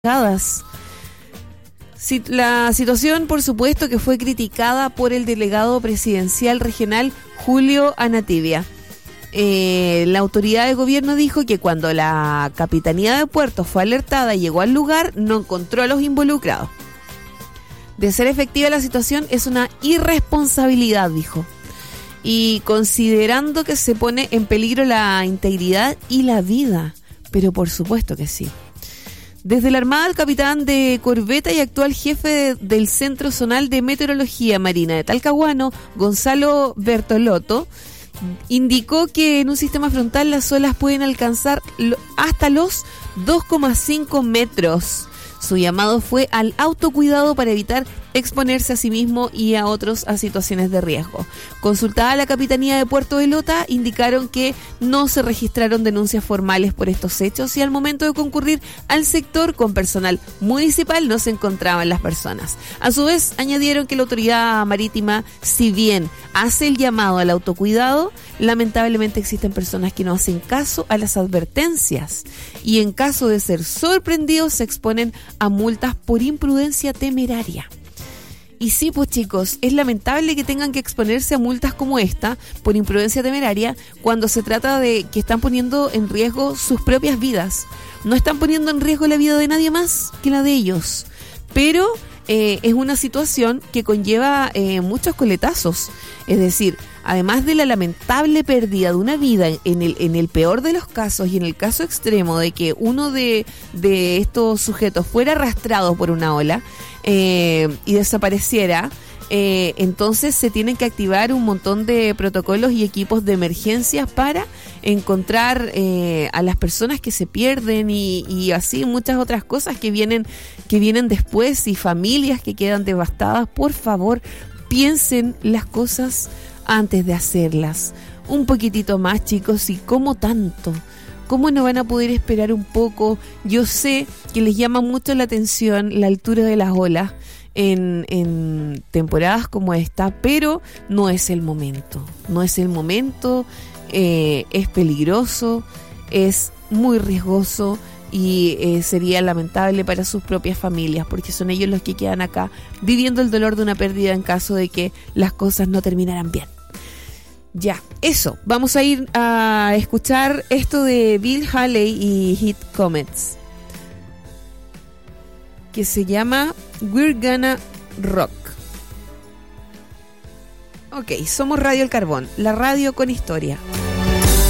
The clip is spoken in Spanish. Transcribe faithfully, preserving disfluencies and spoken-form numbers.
La situación, por supuesto, que fue criticada por el delegado presidencial regional Julio Anatibia. Eh, la autoridad de gobierno dijo que cuando la Capitanía de Puertos fue alertada y llegó al lugar, no encontró a los involucrados. De ser efectiva la situación, es una irresponsabilidad, dijo. Y considerando que se pone en peligro la integridad y la vida, pero por supuesto que sí. Desde la Armada, el capitán de corbeta y actual jefe de, del Centro Zonal de Meteorología Marina de Talcahuano, Gonzalo Bertolotto, indicó que en un sistema frontal las olas pueden alcanzar lo, hasta los dos coma cinco metros. Su llamado fue al autocuidado para evitar exponerse a sí mismo y a otros a situaciones de riesgo. Consultada la Capitanía de Puerto de Lota, indicaron que no se registraron denuncias formales por estos hechos y al momento de concurrir al sector con personal municipal no se encontraban las personas. A su vez, añadieron que la autoridad marítima, si bien hace el llamado al autocuidado, lamentablemente existen personas que no hacen caso a las advertencias y en caso de ser sorprendidos se exponen a multas por imprudencia temeraria. Y sí, pues chicos, es lamentable que tengan que exponerse a multas como esta por imprudencia temeraria cuando se trata de que están poniendo en riesgo sus propias vidas. No están poniendo en riesgo la vida de nadie más que la de ellos. Pero eh, es una situación que conlleva eh, muchos coletazos. Es decir, además de la lamentable pérdida de una vida en el, en el peor de los casos y en el caso extremo de que uno de, de estos sujetos fuera arrastrado por una ola, Eh, y desapareciera, eh, entonces se tienen que activar un montón de protocolos y equipos de emergencias para encontrar eh, a las personas que se pierden y, y así muchas otras cosas que vienen, que vienen después y familias que quedan devastadas. Por favor, piensen las cosas antes de hacerlas. Un poquitito más, chicos, y cómo tanto. ¿Cómo no van a poder esperar un poco? Yo sé que les llama mucho la atención la altura de las olas en, en temporadas como esta, pero no es el momento. No es el momento, eh, es peligroso, es muy riesgoso y eh, sería lamentable para sus propias familias, porque son ellos los que quedan acá viviendo el dolor de una pérdida en caso de que las cosas no terminaran bien. Ya, eso. Vamos a ir a escuchar esto de Bill Haley y Hit Comets, que se llama We're Gonna Rock. Ok, somos Radio El Carbón, la radio con historia.